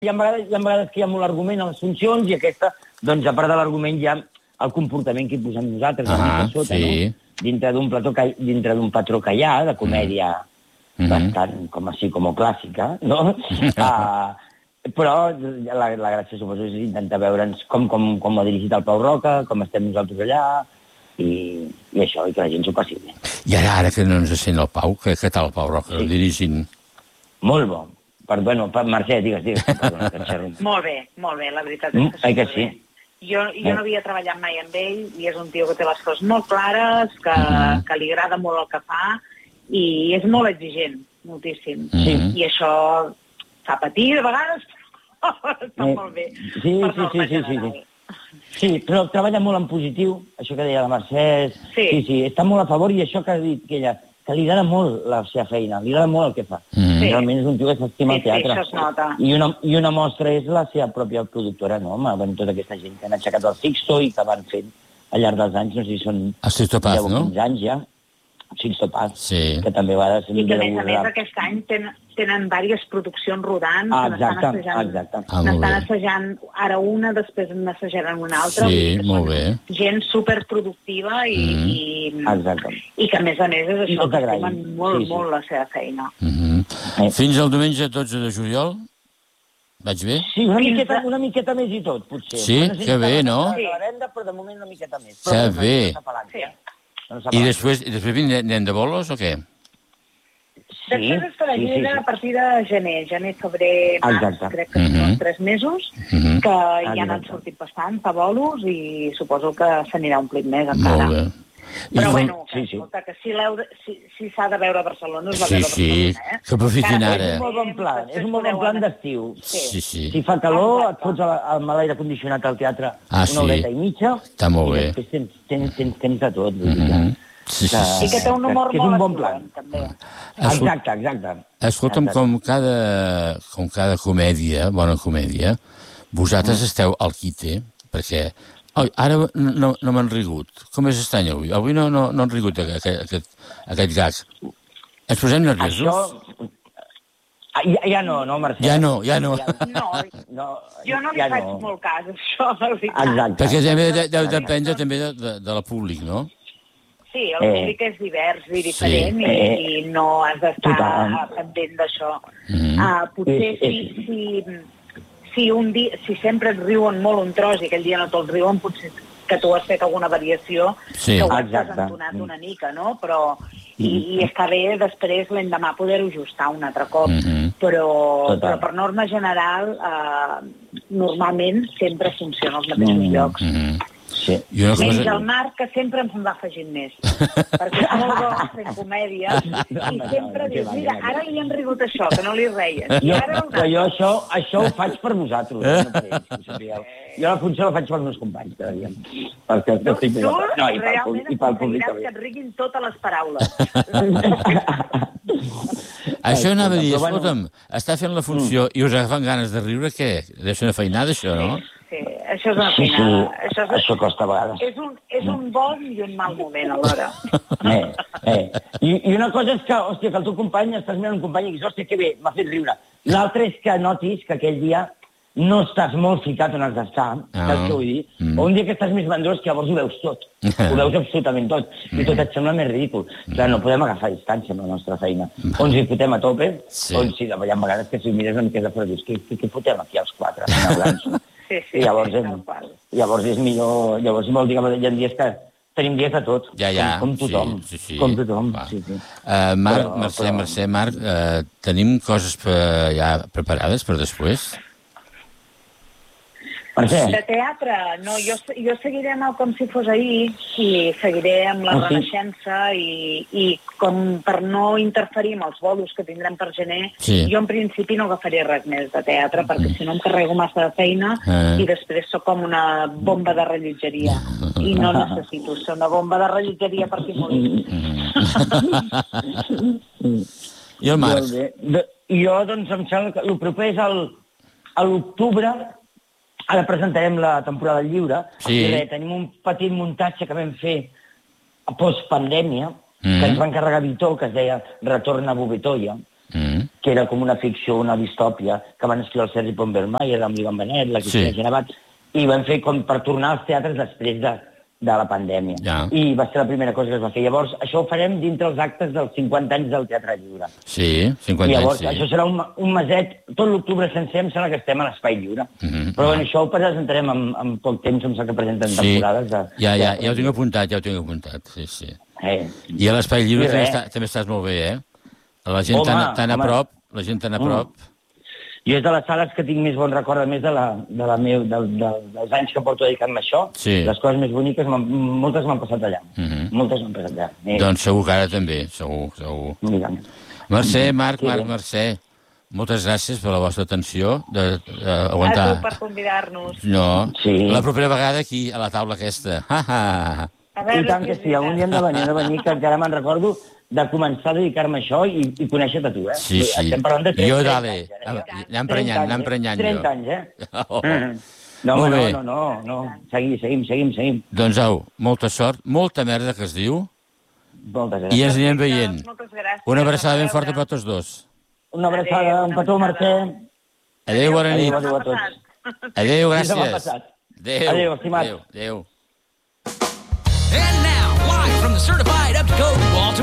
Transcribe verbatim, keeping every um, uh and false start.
Hi ha vegades, hi ha vegades que hi ha molt argument a les funcions i aquesta, doncs, a part de l'argument, hi ha el comportament que hi posem nosaltres, ah, a sota, sí. no? Dintre d'un plató que, dintre d'un patró que hi ha, de comèdia mm. bastant com així, com clàssica, no? uh, però la, la gràcia, suposo, és intentar veure'ns com, com, com ho ha dirigit el Pau Roca, com estem nosaltres allà, i, i això, i que la gent s'ho passi bé. I ara, ara que no ens sent el Pau, què, què tal el Pau Roca, sí. dirigint? Molt bo. Per, bueno, per Mercè, digues, digues. Perdona, que molt bé, molt bé, la veritat és que, mm, que sí. Jo, jo no havia treballat mai amb ell i és un tio que té les coses molt clares, que, mm-hmm. que li agrada molt el que fa i és molt exigent, moltíssim. Mm-hmm. I això fa patir de vegades, però està eh, molt bé. Sí, sí, sí, sí, sí, sí. Sí, però treballa molt en positiu, això que deia la Mercè. Sí. sí, sí, està molt a favor i això que ha dit que ella, que li agrada molt la seva feina, li agrada molt el que fa. Mm. Sí. Realment és un tio que s'estima sí, el teatre. Sí, això es nota. I una, I una mostra és la seva pròpia productora, no? Amb tota aquesta gent que han aixecat el Sixto i que van fent al llarg dels anys, no sé si són deu o quinze anys ja. Sixto Paz, sí. que també va de ser... I que, a més a més, aquest any tenen, tenen diverses produccions rodant, ah, que exacte, n'estan assajant, exacte. Ah, n'estan assajant ara una, després n'assajaran una altra. Sí, molt bé. Gent superproductiva i, mm. i, i que, a més a més, és això, que estimen molt, sí, sí. molt la seva feina. Mm -hmm. eh. Fins al diumenge dotze de juliol? Vaig bé? Sí, una miqueta, una miqueta més i tot, potser. Sí, no que bé, no? Sí. La venda, però de moment una miqueta més. Que bé. Sí. I després, després anem de bolos o què? Sí, després estarà sí, sí, sí. a partir de gener, gener, febrer, març, exacte. Crec que són mm -hmm. tres mesos, mm -hmm. que ja exacte. n'han sortit bastants a bolos i suposo que s'anirà omplint més encara. Molt bé. Però I bueno, que, sí, sí. escolta, que si s'ha si, si de veure a Barcelona, us va sí, veure a Barcelona, sí. eh? Que aprofitin ara. És un molt bon plan, és un molt bon plan d'estiu. Sí. sí, sí. Si fa calor, et fots amb l'aire condicionat al teatre ah, una sí. horeta i mitja. Està molt bé. I després tens, tens, tens, tens de tot. Mm -hmm. Sí, sí, sí. I que té un humor que, que molt és un bon plan. també. Exacte, exacte. Escolta'm, exacte. com cada, com cada comèdia, bona comèdia, vosaltres mm. esteu al quite, perquè... Oh, ara no, no m'han rigut. Com és estrany avui? Avui no, no, no han rigut aquest, aquest, aquest gag. Ens posem nerviosos? Això... Ja, ja no, no, Mercè. Ja no, ja no. No, no jo no li ja faig no. molt cas, això, la veritat. Exacte. Perquè també deu de, dependre també de, de, de la públic, no? Sí, el eh. públic és divers i diferent sí. i, eh. i no has d'estar pendent d'això. Mm -hmm. uh, potser si... si Si, un dia, si sempre et riuen molt un tros i aquell dia no te'ls riuen, potser que tu has fet alguna variació sí. que ho has desentonat una mica, no? Però, i, i està bé després l'endemà poder-ho ajustar un altre cop. Mm -hmm. però, però per norma general, eh, normalment sempre funciona als mateixos mm -hmm. llocs. Mm -hmm. Sí. Menys cosa... el Marc, que sempre ens en va afegint més. Perquè és molt bo fent comèdia i sempre dius, mira, ara li han rigut això, que no li reies. Jo, però jo això, això ho faig per vosaltres. Eh? No per ells, jo la funció la faig pels meus companys, cada dia. Perquè tu, estic tu no, i pel, realment i pel públic que et riguin totes les paraules. Això anava a dir, escolta'm, està fent la funció i us agafen ganes de riure, què? Deu ser una feinada, això, no? Sí, això és una feinada. Sí, sí. Això, és... això costa a vegades. És un, és un bon i un mal moment, alhora. Eh, eh. I, I una cosa és que, hòstia, que el teu company, estàs mirant un company i dius, hòstia, que bé, m'ha fet riure. L'altre és que notis que aquell dia no estàs molt ficat on has d'estar, oh. saps què vull dir? Mm. O un dia que estàs més bandós, que llavors ho veus tot. Ho veus absolutament tot. Mm. I tot et sembla més ridícul. Mm. Clar, no podem agafar distància amb la nostra feina. Mm. O ens hi fotem a tope, sí. o si hi ha vegades que si mires una mica de fora, dius, què, què, què fotem aquí els quatre? Sí, sí, I llavors, sí, és, llavors és millor... Llavors vol dir que hi ha dies que tenim dies de tot. Ja, ja. Com, com tothom. Sí, sí, sí. Com tothom, sí, sí. Uh, Marc, però, Mercè, però... Mercè, Marc, uh, tenim coses per, ja preparades per després? De teatre, no, jo, jo seguiré amb el Com si fos ahir i seguiré amb la oh, sí. Renaixença i, i com per no interferir amb els bolos que tindrem per gener, sí. jo en principi no agafaré res més de teatre perquè mm. si no em carrego massa de feina eh. i després sóc com una bomba de rellotgeria i no necessito ser una bomba de rellotgeria per si morir. Mm. I el Marc? Jo, doncs, em sembla que el proper és el, a l'octubre. Ara presentarem la temporada lliure sí. i res, tenim un petit muntatge que vam fer a postpandèmia, mm. que ens va encarregar Vitó, que es deia Retorna a Bovetoia, mm. que era com una ficció, una distòpia, que van escriure el Sergi Pombermayer, amb l'Ivan Benet, la Cristina sí. Genevat, i van fer com per tornar als teatres després de, de la pandèmia. Ja. I va ser la primera cosa que es va fer. Llavors, això ho farem dintre els actes dels cinquanta anys del Teatre Lliure. Sí, cinquanta I llavors, anys, sí. Això serà un, un meset, tot l'octubre sencer em sembla que estem a l'Espai Lliure. Mm-hmm. Però bueno, això ho presentarem en, en poc temps, em sembla que presenten sí. temporades. De, ja, ja, ja ho tinc apuntat, ja ho tinc apuntat, sí, sí. Eh. I a l'Espai Lliure també, està, també estàs molt bé, eh? La gent home, tan, tan a home. prop, la gent tan a prop... Mm. Jo és de les sales que tinc més bon record, a més de, la, de la meu, de, de, dels anys que porto dedicant-me a això, sí. les coses més boniques, moltes m'han passat allà. Mm-hmm. Moltes m'han passat allà. Eh. Doncs segur que ara també, segur, segur. Mira. Mercè, Marc, sí, Marc, Mercè, moltes gràcies per la vostra atenció, d'aguantar... A tu per convidar-nos. No, sí. La propera vegada aquí, a la taula aquesta. Ha, ha. I tant que sí, algun dia hem de venir, hem de venir, que encara me'n recordo de començar a dedicar-me a això i, i conèixer-te a tu, eh? Sí, sí. Estem parlant de trenta, jo, dale, anys, eh? anar emprenyant, anar emprenyant jo. trenta anys, eh? Oh. No, home, no, no, no, no. Seguim, seguim, seguim, seguim. Doncs au, molta sort, molta merda que es diu. Moltes gràcies. I ens anirem veient. Moltes gràcies. Una abraçada ben forta per tots dos. Una abraçada, un petó, Mercè. Adéu, bona nit. Adéu a tots. Adéu, gràcies. Adéu, adéu, estimat. Adéu, adéu. And now, live from the certified up-to-code Walter